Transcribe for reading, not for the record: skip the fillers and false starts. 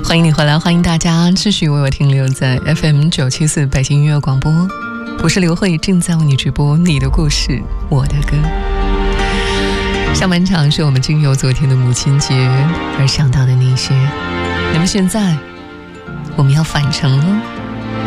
欢迎你回来，欢迎大家继续为我停留在 FM974 北京音乐广播。我是刘慧，正在为你直播你的故事，我的歌。上半场是我们经由昨天的母亲节而想到的那些，那么现在我们要返程了。